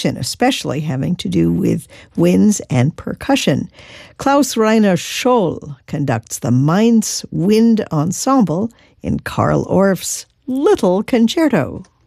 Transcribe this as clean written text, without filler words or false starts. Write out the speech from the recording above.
composition, especially having to do with winds and percussion. Klaus Rainer Scholl conducts the Mainz Wind Ensemble in Carl Orff's Little Concerto.